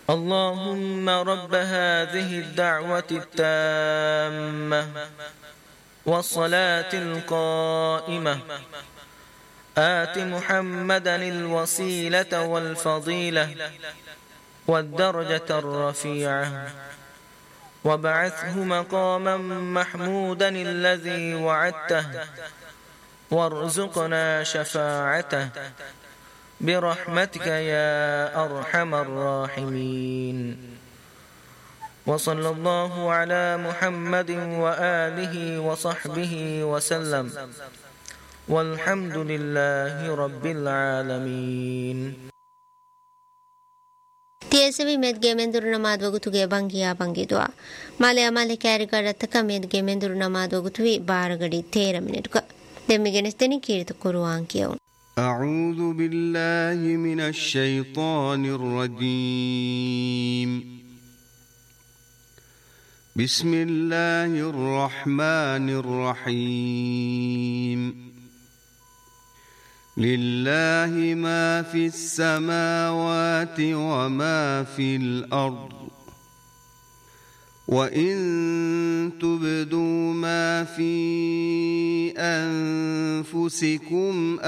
اللهم رب هذه الدعوة التامة والصلاة القائمة آت محمدا الوسيلة والفضيلة والدرجة الرفيعة وابعثه مقاما محمودا الذي وعدته وارزقنا شفاعته برحمتك يا أرحم الراحمين. وصلى الله على محمد وآله وصحبه وسلم والحمد لله رب العالمين. TSB medge menduru namad wagutuge bangiya bangidwa male amale karigarataka medge menduru namad wagutui baragadi 13 minutuka demigenes deni kirtu Qur'an kiyaw. أعوذ بالله من الشيطان الرجيم. بسم الله الرحمن الرحيم. لله ما في السماوات وما في الأرض وإن تبدوا ما في أنفسكم